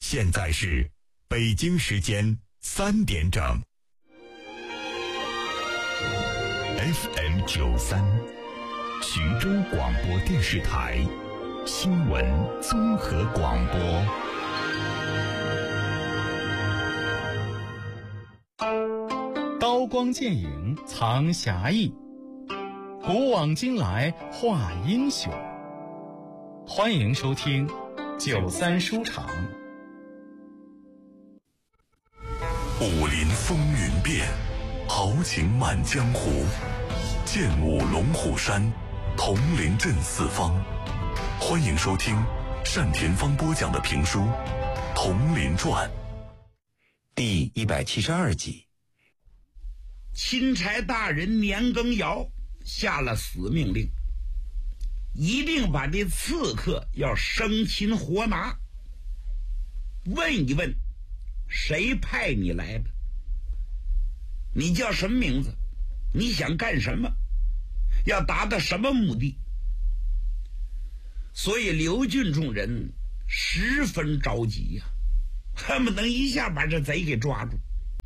现在是北京时间3点整。FM 93，徐州广播电视台新闻综合广播。 刀光剑影藏侠义，古往今来画英雄。欢迎收听93书场。 武林风云变，豪情满江湖，剑舞龙虎山，铜陵镇四方。欢迎收听单田芳播讲的评书《铜陵传》 第172集。 钦差大人年羹尧下了死命令，一定把这刺客要生擒活拿。问一问谁派你来的，你叫什么名字，你想干什么，要达到什么目的。所以刘俊众人十分着急呀，恨不能一下把这贼给抓住。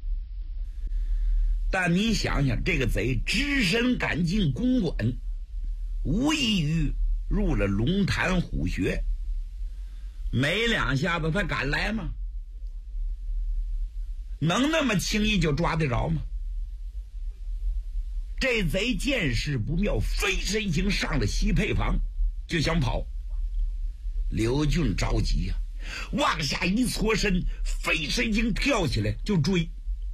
但你想想，这个贼只身赶进公馆，无异于入了龙潭虎穴，没两下子他敢来吗？能那么轻易就抓得着吗？这贼见势不妙，飞身行上了西配房，就想跑。刘俊着急呀，往下一搓身，飞身行跳起来就追。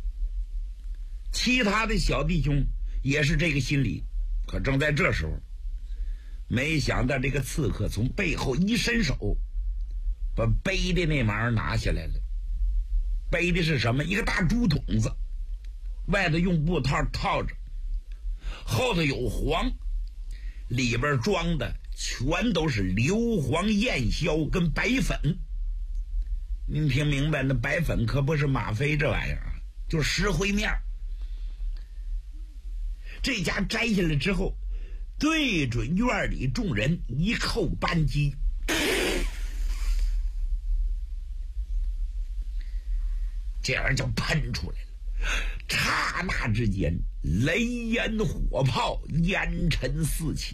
其他的小弟兄也是这个心理，可正在这时候，没想到这个刺客从背后一伸手，把背的那玩意儿拿下来了。背的是什么？一个大竹筒子，外头用布套套着，后头有黄，里边装的全都是硫磺、焰硝跟白粉。您听明白，那白粉可不是吗啡这玩意儿啊，就是石灰面。这家摘下来之后，对准院里众人一扣扳机，这玩意儿就喷出来了。刹那之间，雷烟火炮，烟尘四起，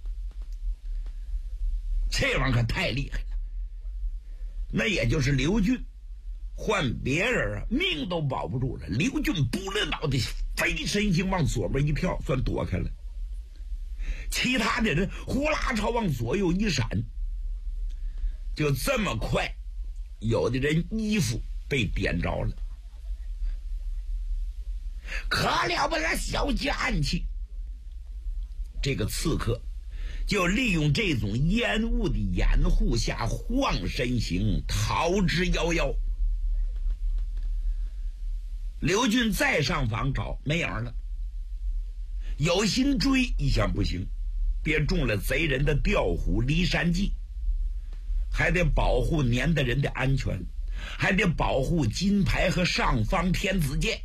这玩意儿可太厉害了。那也就是刘俊，换别人啊，命都保不住了。刘俊不了脑袋，飞身行往左边一跳，算躲开了。其他的人呼啦朝往左右一闪，就这么快，有的人衣服被点着了。可了不得，小气暗器。这个刺客就利用这种烟雾的掩护下晃身形，逃之夭夭。刘俊再上房找，没影了。有心追，一想不行，别中了贼人的调虎离山计，还得保护年的人的安全，还得保护金牌和上方天子剑。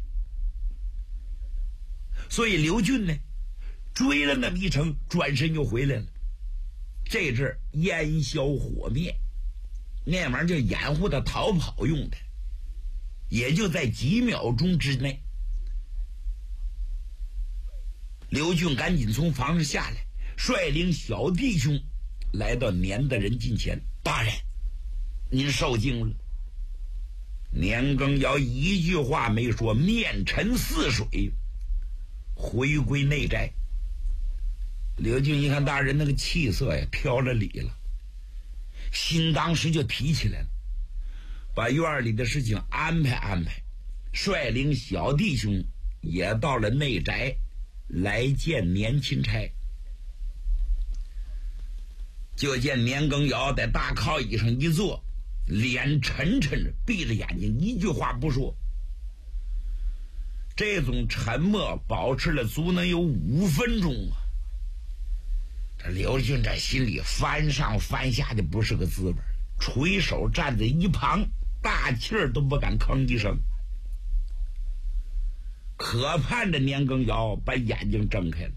所以刘俊呢，追了那么一程，转身又回来了。这阵烟消火灭，那玩意儿就掩护他逃跑用的，也就在几秒钟之内。刘俊赶紧从房上下来，率领小弟兄来到年的人近前。大人，您受惊了。年羹尧一句话没说，面沉似水，回归内宅。刘俊一看大人那个气色呀，飘了礼了，心当时就提起来了，把院里的事情安排安排，率领小弟兄也到了内宅来见年钦差。就见年羹尧在大靠椅上一坐，脸沉沉着，闭着眼睛，一句话不说。这种沉默保持了足能有5分钟啊！这刘俊这心里翻上翻下的不是个滋味，垂手站在一旁，大气儿都不敢吭一声。可盼着年羹尧把眼睛睁开了，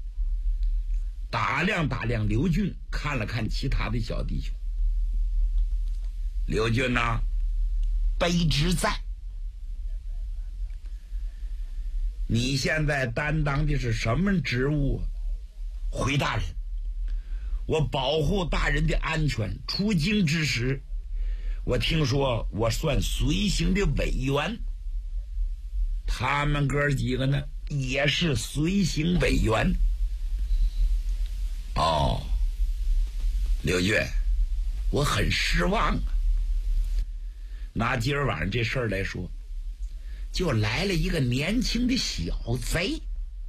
打量打量刘俊，看了看其他的小弟兄。刘俊呐， 卑职在。你现在担当的是什么职务？回大人，我保护大人的安全。出京之时，我听说我算随行的委员，他们哥几个呢也是随行委员。哦，刘俊，我很失望啊。拿今儿晚上这事儿来说，就来了一个年轻的小贼，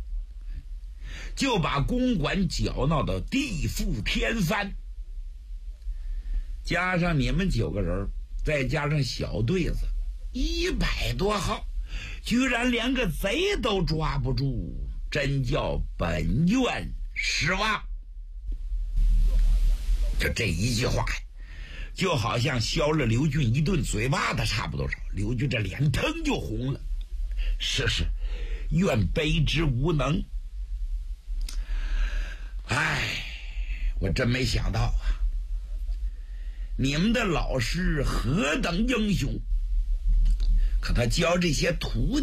就把公馆搅闹到地覆天翻。加上你们9个人，再加上小队子100多号，居然连个贼都抓不住，真叫本院失望。就这一句话，就好像削了刘俊一顿嘴巴子差不多少。刘俊这脸腾就红了。是，愿卑职无能。哎，我真没想到啊，你们的老师何等英雄，可他教这些徒弟